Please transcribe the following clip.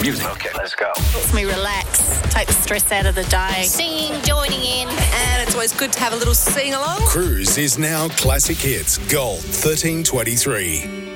music. Okay, let's go. Helps me relax, take the stress out of the day. Singing, joining in. And it's always good to have a little sing-along. Cruise is now Classic Hits Gold 1323.